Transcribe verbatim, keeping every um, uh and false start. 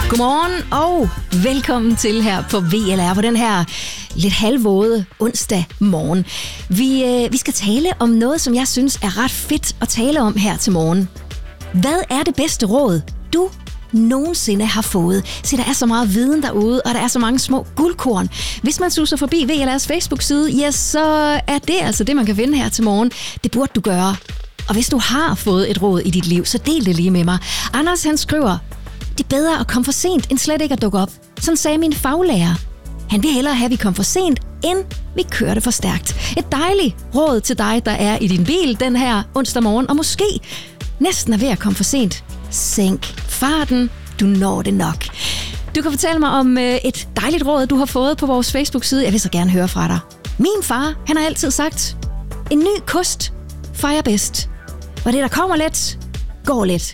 Godmorgen og velkommen til her på V L R på den her lidt halvvåde onsdag morgen. Vi, øh, vi skal tale om noget, som jeg synes er ret fedt at tale om her til morgen. Hvad er det bedste råd, du nogensinde har fået? Se, der er så meget viden derude, og der er så mange små guldkorn. Hvis man suser forbi V L R's Facebook-side, ja, så er det altså det, man kan finde her til morgen. Det burde du gøre. Og hvis du har fået et råd i dit liv, så del det lige med mig. Anders, han skriver: det er bedre at komme for sent, end slet ikke at dukke op. Sådan sagde min faglærer. Han vil hellere have, at vi kom for sent, end vi kørte for stærkt. Et dejligt råd til dig, der er i din bil den her onsdag morgen, og måske næsten er ved at komme for sent. Sænk farten, du når det nok. Du kan fortælle mig om øh, et dejligt råd, du har fået på vores Facebook-side. Jeg vil så gerne høre fra dig. Min far, han har altid sagt: en ny kost fejrer bedst. Og det, der kommer let, går let.